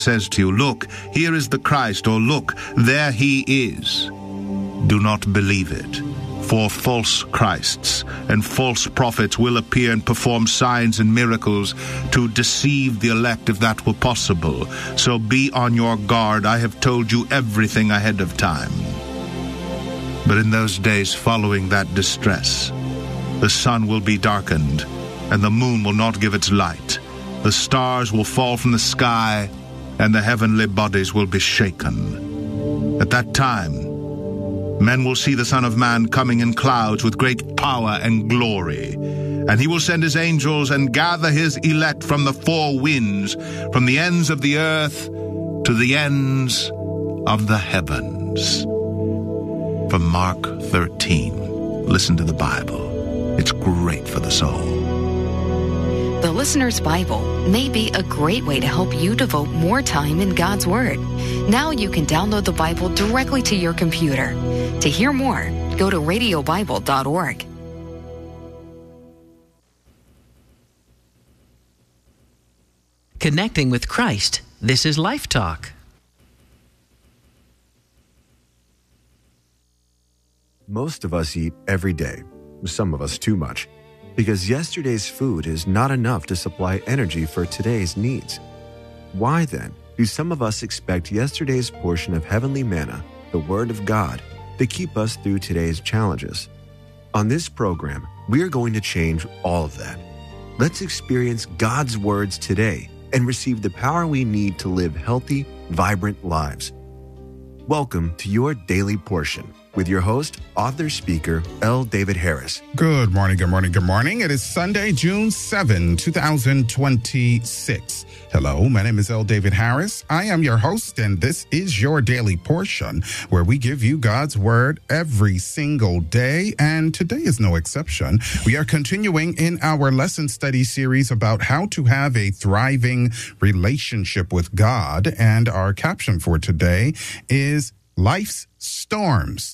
says to you, "Look, here is the Christ," or "Look, there he is," do not believe it. For false Christs and false prophets will appear and perform signs and miracles to deceive the elect, if that were possible. So be on your guard. I have told you everything ahead of time. But in those days following that distress, the sun will be darkened, and the moon will not give its light. The stars will fall from the sky, and the heavenly bodies will be shaken. At that time, men will see the Son of Man coming in clouds with great power and glory. And he will send his angels and gather his elect from the four winds, from the ends of the earth to the ends of the heavens. From Mark 13. Listen to the Bible. It's great for the soul. The Listener's Bible may be a great way to help you devote more time in God's Word. Now you can download the Bible directly to your computer. To hear more, go to radiobible.org. Connecting with Christ. This is Life Talk. Most of us eat every day, some of us too much, because yesterday's food is not enough to supply energy for today's needs. Why then do some of us expect yesterday's portion of heavenly manna, the Word of God, to keep us through today's challenges? On this program, we are going to change all of that. Let's experience God's words today and receive the power we need to live healthy, vibrant lives. Welcome to your Daily Portion with your host, author, speaker, L. David Harris. Good morning, good morning, good morning. It is Sunday, June 7, 2026. Hello, my name is L. David Harris. I am your host, and this is your Daily Portion, where we give you God's Word every single day, and today is no exception. We are continuing in our lesson study series about how to have a thriving relationship with God, and our caption for today is Life's Storms.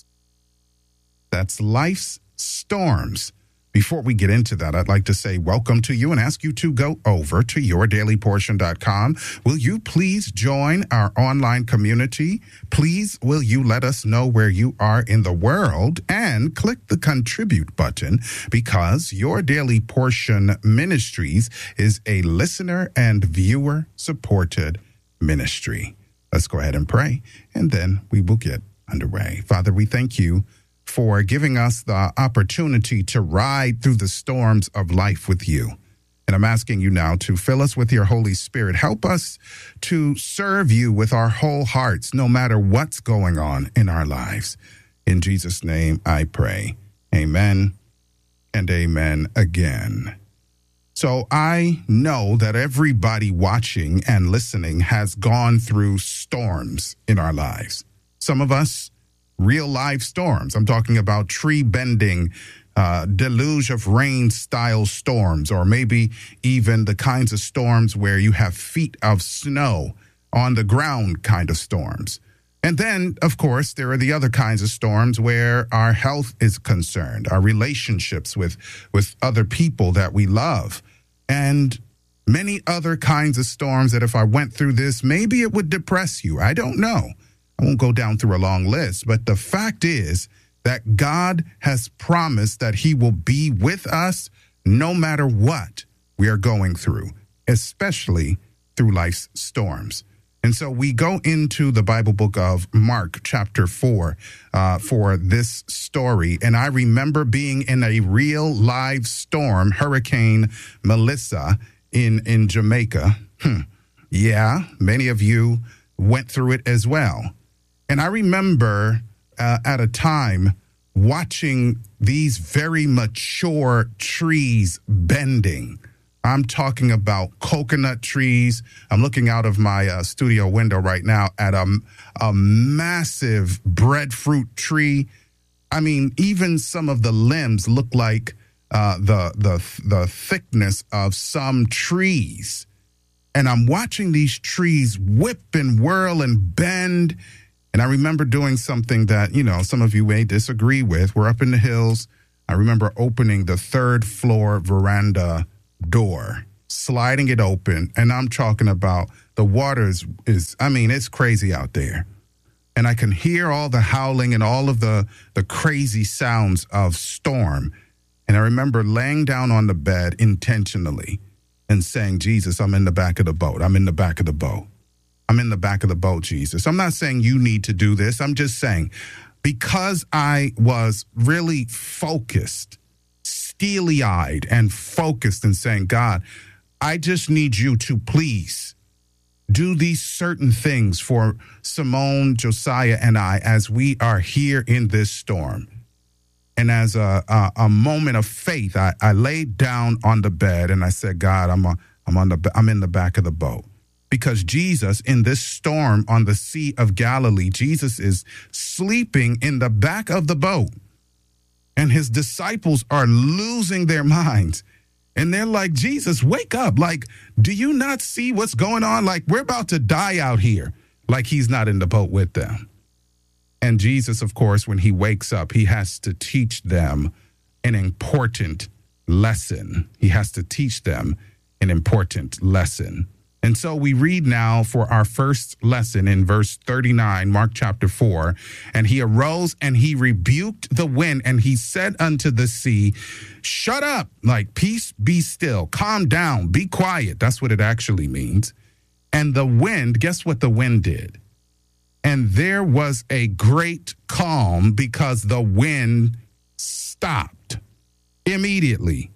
That's Life's Storms. Before we get into that, I'd like to say welcome to you and ask you to go over to yourdailyportion.com. Will you please join our online community? Please, will you let us know where you are in the world and click the contribute button, because Your Daily Portion Ministries is a listener and viewer supported ministry. Let's go ahead and pray, and then we will get underway. Father, we thank you for giving us the opportunity to ride through the storms of life with you. And I'm asking you now to fill us with your Holy Spirit. Help us to serve you with our whole hearts, no matter what's going on in our lives. In Jesus' name I pray. Amen and amen again. So I know that everybody watching and listening has gone through storms in our lives. Some of us, real life storms. I'm talking about tree bending, deluge of rain style storms, or maybe even the kinds of storms where you have feet of snow on the ground kind of storms. And then, of course, there are the other kinds of storms where our health is concerned, our relationships with other people that we love, and many other kinds of storms that if I went through this, maybe it would depress you. I don't know. I won't go down through a long list, but the fact is that God has promised that he will be with us no matter what we are going through, especially through life's storms. And so we go into the Bible book of Mark chapter 4 for this story. And I remember being in a real live storm, Hurricane Melissa in Jamaica. Yeah, many of you went through it as well. And I remember at a time watching these very mature trees bending. I'm talking about coconut trees. I'm looking out of my studio window right now at a massive breadfruit tree. I mean, even some of the limbs look like the thickness of some trees. And I'm watching these trees whip and whirl and bend. And I remember doing something that, some of you may disagree with. We're up in the hills. I remember opening the third floor veranda door sliding it open, and I'm talking about the water it's crazy out there. And I can hear all the howling and all of the crazy sounds of storm. And I remember laying down on the bed intentionally and saying, Jesus, I'm in the back of the boat. I'm in the back of the boat. I'm in the back of the boat, Jesus. I'm not saying you need to do this. I'm just saying, because I was really focused, steely-eyed and focused and saying, God, I just need you to please do these certain things for Simone, Josiah, and I as we are here in this storm. And as a moment of faith, I laid down on the bed and I said, God, I'm in the back of the boat. Because Jesus, in this storm on the Sea of Galilee, Jesus is sleeping in the back of the boat. And his disciples are losing their minds. And they're like, Jesus, wake up. Like, do you not see what's going on? Like, we're about to die out here. Like, he's not in the boat with them. And Jesus, of course, when he wakes up, he has to teach them an important lesson. He has to teach them an important lesson. And so we read now for our first lesson in verse 39, Mark chapter 4. And he arose and he rebuked the wind and he said unto the sea, shut up, like peace, be still, calm down, be quiet. That's what it actually means. And the wind, guess what the wind did? And there was a great calm because the wind stopped immediately.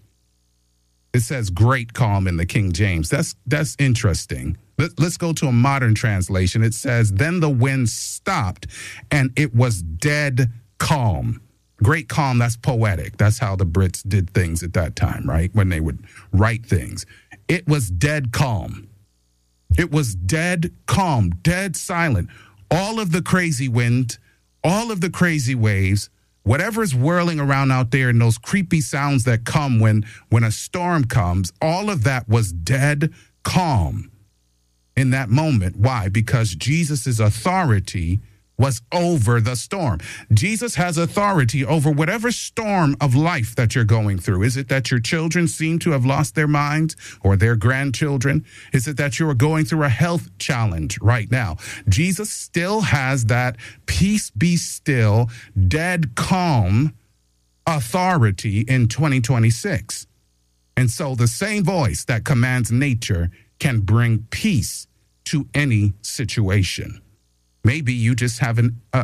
It says great calm in the King James. That's interesting. Let's go to a modern translation. It says, then the wind stopped and it was dead calm. Great calm, that's poetic. That's how the Brits did things at that time, right? When they would write things. It was dead calm. It was dead calm, dead silent. All of the crazy wind, all of the crazy waves, whatever's whirling around out there and those creepy sounds that come when a storm comes, all of that was dead calm in that moment. Why? Because Jesus' authority was over the storm. Jesus has authority over whatever storm of life that you're going through. Is it that your children seem to have lost their minds or their grandchildren? Is it that you are going through a health challenge right now? Jesus still has that peace be still, dead calm authority in 2026. And so the same voice that commands nature can bring peace to any situation. Maybe you just have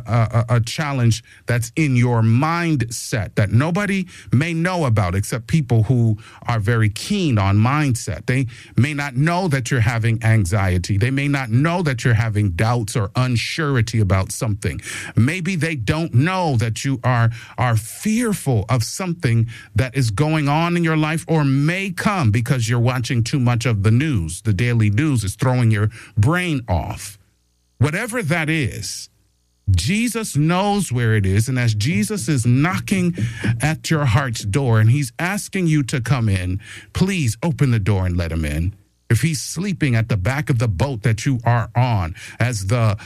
a challenge that's in your mindset that nobody may know about except people who are very keen on mindset. They may not know that you're having anxiety. They may not know that you're having doubts or unsurety about something. Maybe they don't know that you are fearful of something that is going on in your life or may come because you're watching too much of the news. The daily news is throwing your brain off. Whatever that is, Jesus knows where it is. And as Jesus is knocking at your heart's door and he's asking you to come in, please open the door and let him in. If he's sleeping at the back of the boat that you are on, as the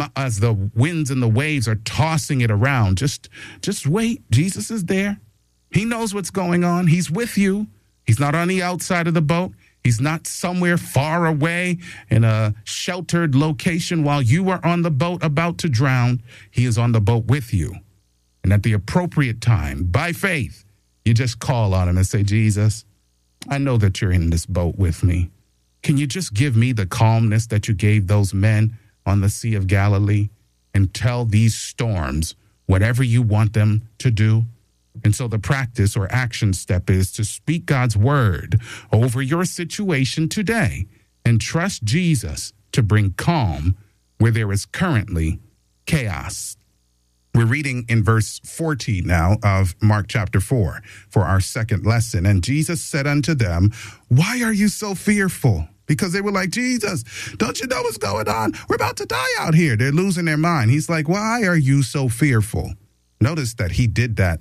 winds and the waves are tossing it around, just wait. Jesus is there. He knows what's going on. He's with you. He's not on the outside of the boat. He's not somewhere far away in a sheltered location while you are on the boat about to drown. He is on the boat with you. And at the appropriate time, by faith, you just call on him and say, Jesus, I know that you're in this boat with me. Can you just give me the calmness that you gave those men on the Sea of Galilee and tell these storms whatever you want them to do? And so the practice or action step is to speak God's word over your situation today and trust Jesus to bring calm where there is currently chaos. We're reading in verse 40 now of Mark chapter 4 for our second lesson. And Jesus said unto them, why are you so fearful? Because they were like, Jesus, don't you know what's going on? We're about to die out here. They're losing their mind. He's like, why are you so fearful? Notice that he did that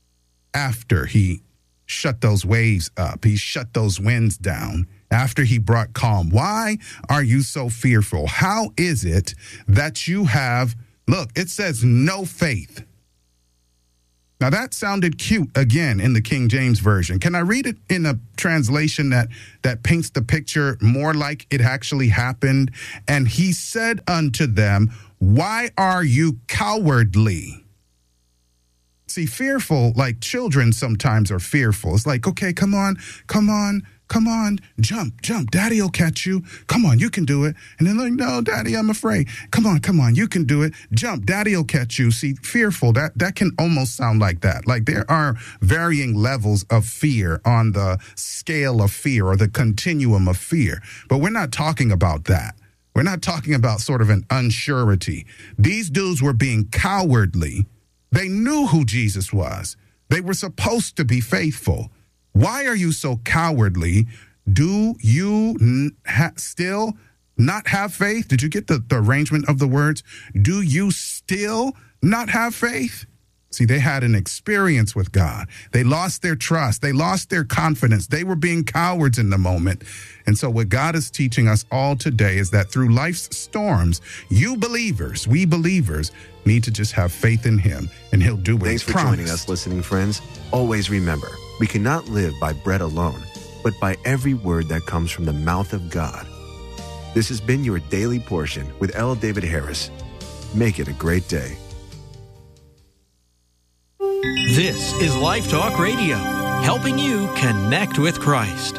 after he shut those waves up, he shut those winds down, after he brought calm. Why are you so fearful? How is it that you have, look, it says no faith. Now, that sounded cute again in the King James Version. Can I read it in a translation that paints the picture more like it actually happened? And he said unto them, why are you cowardly? See, fearful, like children sometimes are fearful. It's like, okay, come on, jump, daddy will catch you. Come on, you can do it. And they're like, no, daddy, I'm afraid. Come on, you can do it. Jump, daddy will catch you. See, fearful, that can almost sound like that. Like there are varying levels of fear on the scale of fear or the continuum of fear. But we're not talking about that. We're not talking about sort of an unsurety. These dudes were being cowardly. They knew who Jesus was. They were supposed to be faithful. Why are you so cowardly? Do you still not have faith? Did you get the arrangement of the words? Do you still not have faith? See, they had an experience with God. They lost their trust. They lost their confidence. They were being cowards in the moment. And so what God is teaching us all today is that through life's storms, we believers, need to just have faith in him, and he'll do what he's promised. Thanks for joining us, listening friends. Always remember, we cannot live by bread alone, but by every word that comes from the mouth of God. This has been your Daily Portion with L. David Harris. Make it a great day. This is Life Talk Radio, helping you connect with Christ.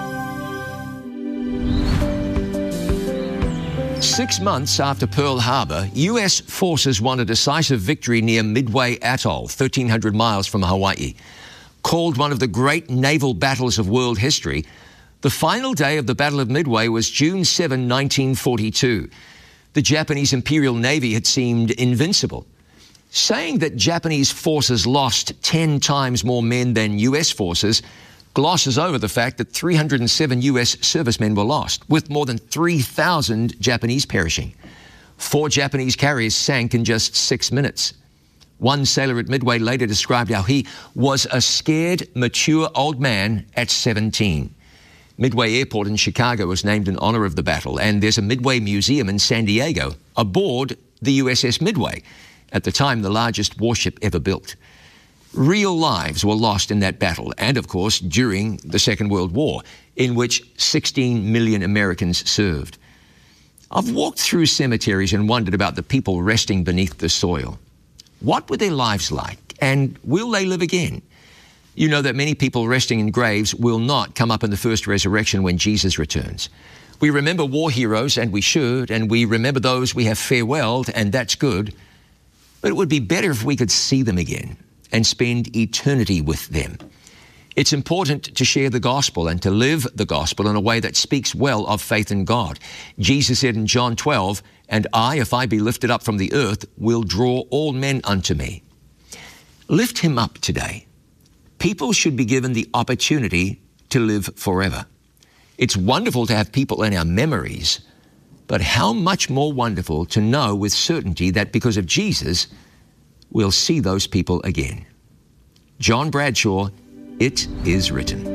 6 months after Pearl Harbor, U.S. forces won a decisive victory near Midway Atoll, 1,300 miles from Hawaii. Called one of the great naval battles of world history, the final day of the Battle of Midway was June 7, 1942. The Japanese Imperial Navy had seemed invincible. Saying that Japanese forces lost 10 times more men than U.S. forces glosses over the fact that 307 U.S. servicemen were lost, with more than 3,000 Japanese perishing. 4 Japanese carriers sank in just 6 minutes. One sailor at Midway later described how he was a scared, mature old man at 17. Midway Airport in Chicago was named in honor of the battle, and there's a Midway Museum in San Diego aboard the USS Midway, at the time the largest warship ever built. Real lives were lost in that battle, and of course during the Second World War, in which 16 million Americans served. I've walked through cemeteries and wondered about the people resting beneath the soil. What were their lives like, and will they live again? You know that many people resting in graves will not come up in the first resurrection when Jesus returns. We remember war heroes, and we should, and we remember those we have farewelled, and that's good. But it would be better if we could see them again and spend eternity with them. It's important to share the gospel and to live the gospel in a way that speaks well of faith in God. Jesus said in John 12, "And I, if I be lifted up from the earth, will draw all men unto me." Lift him up today. People should be given the opportunity to live forever. It's wonderful to have people in our memories, but how much more wonderful to know with certainty that because of Jesus, we'll see those people again. John Bradshaw, It Is Written.